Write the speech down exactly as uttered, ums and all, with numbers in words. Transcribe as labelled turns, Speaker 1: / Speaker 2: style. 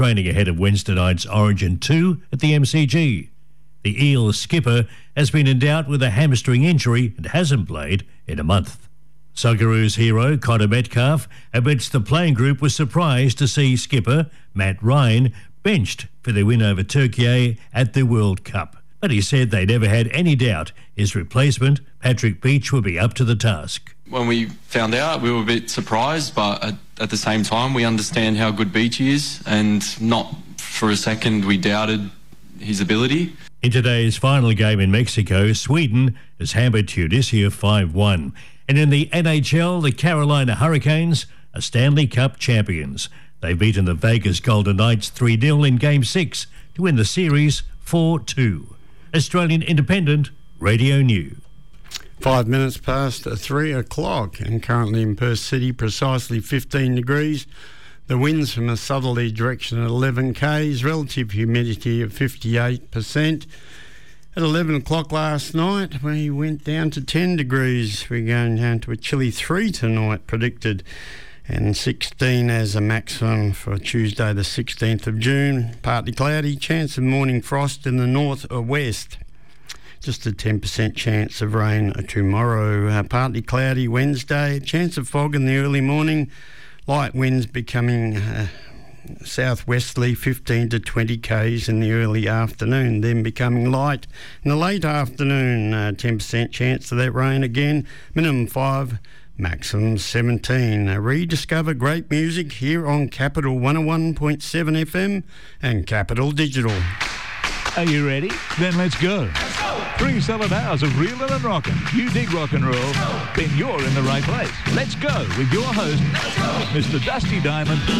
Speaker 1: training ahead of Wednesday night's Origin two at the M C G. The Eels skipper has been in doubt with a hamstring injury and hasn't played in a month. Socceroos hero Connor Metcalf amidst the playing group was surprised to see skipper Matt Ryan benched for their win over Turkey at the World Cup. But he said they never had any doubt his replacement, Patrick Beach, would be up to the task.
Speaker 2: When we found out, we were a bit surprised, but at, at the same time, we understand how good Beach is, and not for a second we doubted his ability.
Speaker 1: In today's final game in Mexico, Sweden has hammered Tunisia five one. And in the N H L, the Carolina Hurricanes are Stanley Cup champions. They've beaten the Vegas Golden Knights three nil in Game six to win the series four two. Australian Independent Radio News.
Speaker 3: Five minutes past three o'clock, and currently in Perth City, precisely fifteen degrees. The winds from a southerly direction at eleven k's, relative humidity of fifty-eight percent. At eleven o'clock last night, we went down to ten degrees. We're going down to a chilly three tonight predicted, and sixteen as a maximum for Tuesday the sixteenth of June. Partly cloudy, chance of morning frost in the north or west. Just a ten percent chance of rain tomorrow. Uh, partly cloudy Wednesday, chance of fog in the early morning. Light winds becoming uh, southwesterly, fifteen to twenty k's in the early afternoon, then becoming light in the late afternoon. Uh, ten percent chance of that rain again. Minimum five, maximum seventeen. Uh, rediscover great music here on Capital one oh one point seven F M and Capital Digital.
Speaker 4: Are you ready? Then let's go. Let's go. Three solid hours of reelin' and rockin'. You dig rock and roll? Then you're in the right place. Let's go with your host, Mister Dusty Diamond.